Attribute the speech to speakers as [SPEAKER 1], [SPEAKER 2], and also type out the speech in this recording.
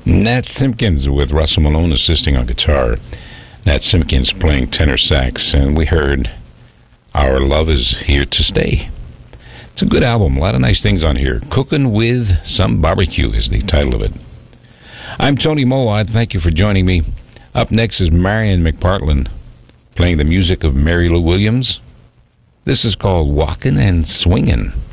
[SPEAKER 1] Nat Simpkins with Russell Malone assisting on guitar. Nat Simpkins playing tenor sax, and we heard Our Love Is Here to Stay. It's a good album. A lot of nice things on here. Cooking with Some Barbecue is the title of it. I'm Tony Mowat. Thank you for joining me. Up next is Marion McPartland playing the music of Mary Lou Williams. This is called Walkin' and Swingin'.